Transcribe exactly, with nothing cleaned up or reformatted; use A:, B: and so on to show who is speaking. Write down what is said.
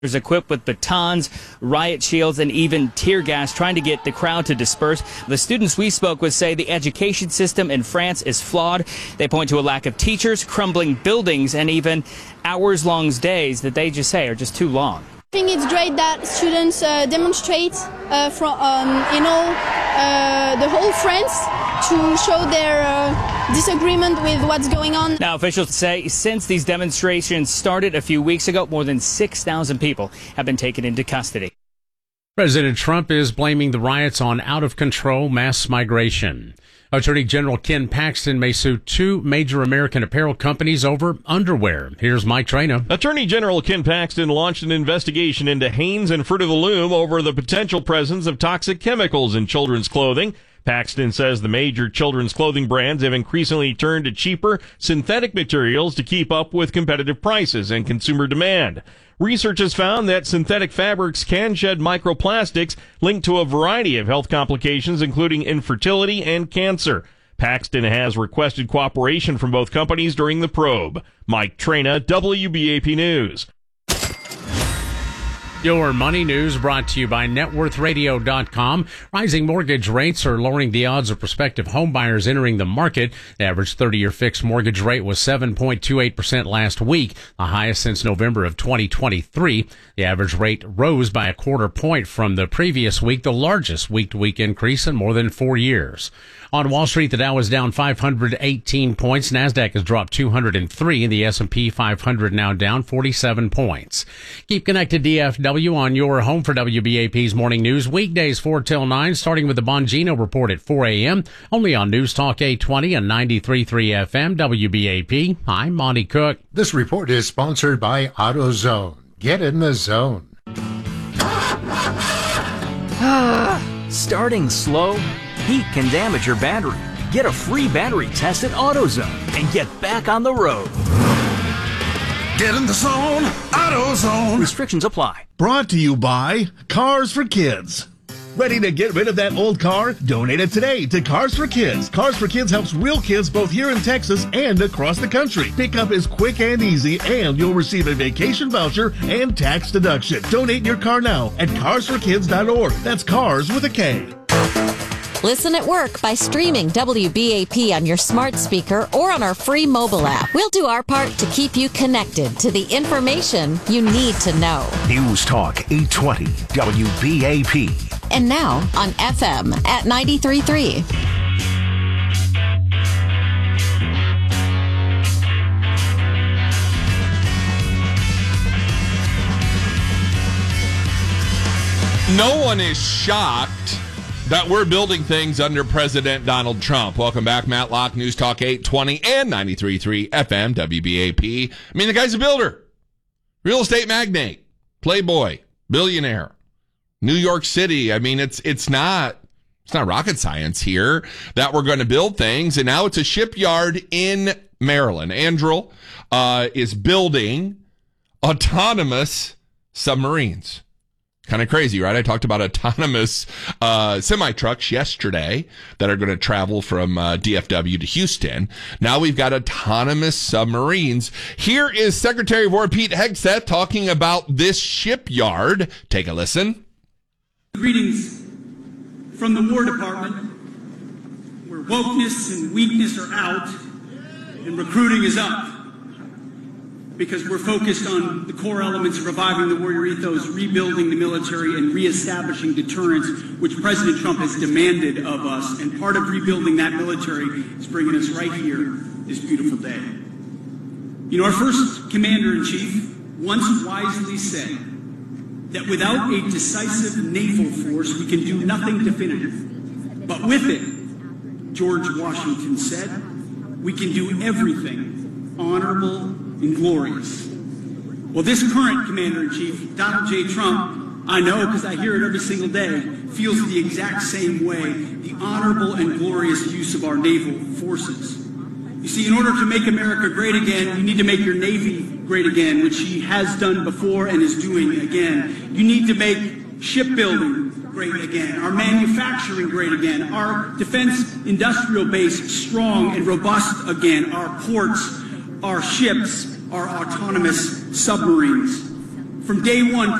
A: equipped with batons, riot shields, and even tear gas, trying to get the crowd to disperse. The students we spoke with say the education system in France is flawed. They point to a lack of teachers, crumbling buildings, and even hours-long days that they just say are just too long.
B: I think it's great that students uh, demonstrate uh, from, um, you know, uh, the whole France to show their uh, disagreement with what's going on.
A: Now, officials say since these demonstrations started a few weeks ago, more than six thousand people have been taken into custody.
C: President Trump is blaming the riots on out-of-control mass migration. Attorney General Ken Paxton may sue two major American apparel companies over underwear. Here's Mike Traina.
D: Attorney General Ken Paxton launched an investigation into Hanes and Fruit of the Loom over the potential presence of toxic chemicals in children's clothing. Paxton says the major children's clothing brands have increasingly turned to cheaper synthetic materials to keep up with competitive prices and consumer demand. Research has found that synthetic fabrics can shed microplastics linked to a variety of health complications, including infertility and cancer. Paxton has requested cooperation from both companies during the probe. Mike Traina, W B A P News.
C: Your money news brought to you by net worth radio dot com. Rising mortgage rates are lowering the odds of prospective home buyers entering the market. The average thirty-year fixed mortgage rate was seven point two eight percent last week, the highest since November of twenty twenty-three. The average rate rose by a quarter point from the previous week, the largest week-to-week increase in more than four years. On Wall Street, the Dow is down five hundred eighteen points. NASDAQ has dropped two hundred three, and the S and P five hundred now down forty-seven points. Keep connected D F W on your home for W B A P's Morning News, weekdays four till nine, starting with the Bongino Report at four a.m., only on News Talk eight twenty and ninety-three point three F M, W B A P. I'm Monty Cook.
E: This report is sponsored by AutoZone. Get in the zone.
F: Starting slow? Heat can damage your battery. Get a free battery test at AutoZone and get back on the road.
G: Get in the zone, AutoZone.
F: Restrictions apply.
G: Brought to you by Cars for Kids. Ready to get rid of that old car? Donate it today to Cars for Kids. Cars for Kids helps real kids both here in Texas and across the country. Pickup is quick and easy, and you'll receive a vacation voucher and tax deduction. Donate your car now at cars for kids dot org. That's cars with a K.
H: Listen at work by streaming W B A P on your smart speaker or on our free mobile app. We'll do our part to keep you connected to the information you need to know.
I: News Talk eight twenty W B A P.
H: And now on F M at ninety-three point three.
J: No one is shocked that we're building things under President Donald Trump. Welcome back, Matt Locke, News Talk eight twenty and ninety-three point three F M, W B A P. I mean, the guy's a builder, real estate magnate, playboy, billionaire, New York City. I mean, it's it's not it's not rocket science here that we're going to build things. And now it's a shipyard in Maryland. Anduril uh, is building autonomous submarines. Kind of crazy, right? I talked about autonomous uh, semi-trucks yesterday that are going to travel from uh, D F W to Houston. Now we've got autonomous submarines. Here is Secretary of War Pete Hegseth talking about this shipyard. Take a listen.
K: Greetings from the War Department, where wokeness and weakness are out and recruiting is up. Because we're focused on the core elements of reviving the warrior ethos, rebuilding the military, and reestablishing deterrence, which President Trump has demanded of us. And part of rebuilding that military is bringing us right here this beautiful day. You know, our first commander-in-chief once wisely said that without a decisive naval force, we can do nothing definitive. But with it, George Washington said, we can do everything honorable and glorious. Well, this current Commander-in-Chief, Donald J. Trump, I know because I hear it every single day, feels the exact same way, the honorable and glorious use of our naval forces. You see, in order to make America great again, you need to make your Navy great again, which he has done before and is doing again. You need to make shipbuilding great again, our manufacturing great again, our defense industrial base strong and robust again, our ports, our ships, our autonomous submarines. from day one,